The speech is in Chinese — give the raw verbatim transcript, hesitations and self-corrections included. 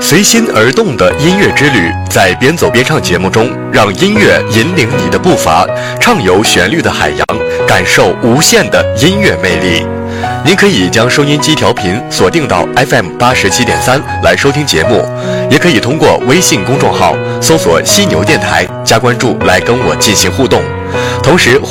随心而动的音乐之旅，在边走边唱节目中，让音乐引领你的步伐，畅游旋律的海洋，感受无限的音乐魅力。您可以将收音机调频锁定到 F M 八十七点三来收听节目，也可以通过微信公众号搜索犀牛电台加关注来跟我进行互动，同时